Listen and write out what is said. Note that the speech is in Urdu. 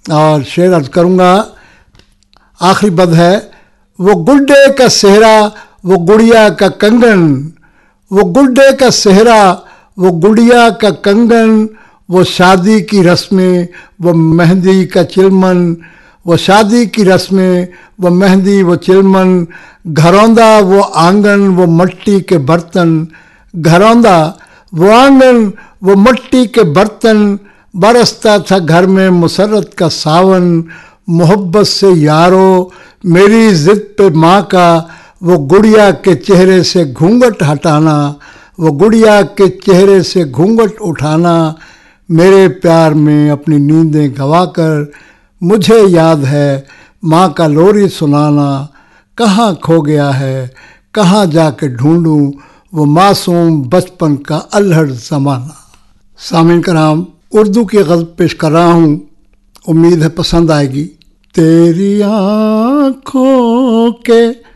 اور شعر عرض کروں گا، آخری بد ہے، وہ گڈے کا صحرا وہ گڑیا کا کنگن، وہ گڈے کا صحرا وہ گڑیا کا کنگن، وہ شادی کی رسمیں وہ مہندی کا چلمن، وہ شادی کی رسمیں وہ مہندی وہ چلمن، گھروندا وہ آنگن وہ مٹی کے برتن، گھروندا وہ آنگن وہ مٹی کے برتن، برستا تھا گھر میں مسرت کا ساون، محبت سے یارو میری ضد پہ ماں کا، وہ گڑیا کے چہرے سے گھونگھٹ ہٹانا، وہ گڑیا کے چہرے سے گھونگھٹ اٹھانا، میرے پیار میں اپنی نیندیں گوا کر مجھے یاد ہے ماں کا لوری سنانا، کہاں کھو گیا ہے کہاں جا کے ڈھونڈوں وہ معصوم بچپن کا الہڑ زمانہ۔ سامعین کرام، اردو کی غزل پیش کر رہا ہوں، امید ہے پسند آئے گی۔ تیری آنکھوں کے